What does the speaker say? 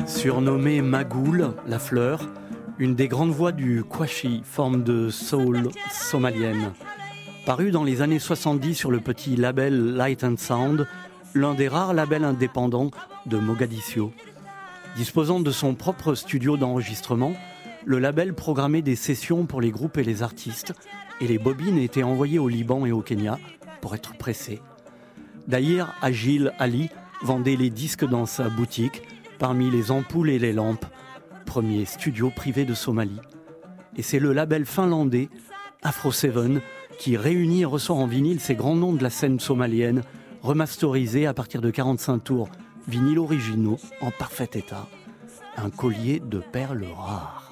Surnommée Magoul, la fleur, une des grandes voix du Kwashi, forme de soul somalienne. Paru dans les années 70 sur le petit label Light and Sound, l'un des rares labels indépendants de Mogadiscio. Disposant de son propre studio d'enregistrement, le label programmait des sessions pour les groupes et les artistes, et les bobines étaient envoyées au Liban et au Kenya pour être pressées. D'ailleurs, Agil Ali vendait les disques dans sa boutique, parmi les ampoules et les lampes, premier studio privé de Somalie. Et c'est le label finlandais Afro 7 qui réunit et ressort en vinyle ces grands noms de la scène somalienne, remasterisés à partir de 45 tours, vinyles originaux en parfait état, un collier de perles rares.